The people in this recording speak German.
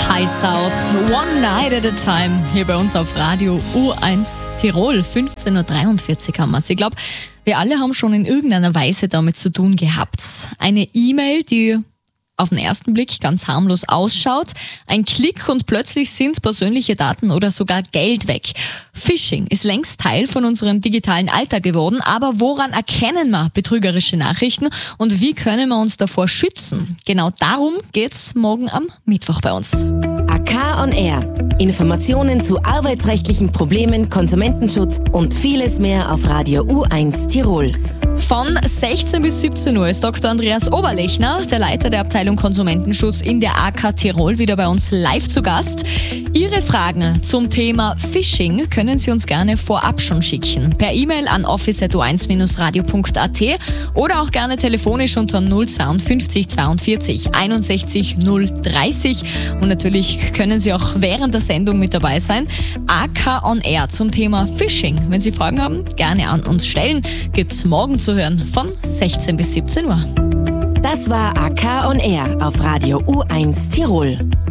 High South, One Night at a Time, hier bei uns auf Radio U1 Tirol, 15.43 Uhr haben wir es. Ich glaube, wir alle haben schon in irgendeiner Weise damit zu tun gehabt. Eine E-Mail, die auf den ersten Blick ganz harmlos ausschaut, ein Klick und plötzlich sind persönliche Daten oder sogar Geld weg. Phishing ist längst Teil von unserem digitalen Alltag geworden, aber woran erkennen wir betrügerische Nachrichten und wie können wir uns davor schützen? Genau darum geht's morgen am Mittwoch bei uns. AK on Air. Informationen zu arbeitsrechtlichen Problemen, Konsumentenschutz und vieles mehr auf Radio U1 Tirol. Von 16 bis 17 Uhr ist Dr. Andreas Oberlechner, der Leiter der Abteilung Konsumentenschutz in der AK Tirol, wieder bei uns live zu Gast. Ihre Fragen zum Thema Phishing können Sie uns gerne vorab schon schicken. Per E-Mail an office@u1-radio.at oder auch gerne telefonisch unter 052 42 61 030. Und natürlich können Sie auch während der Sendung mit dabei sein. AK on Air zum Thema Phishing. Wenn Sie Fragen haben, gerne an uns stellen. Gibt's morgen zu hören von 16 bis 17 Uhr. Das war AK on Air auf Radio U1 Tirol.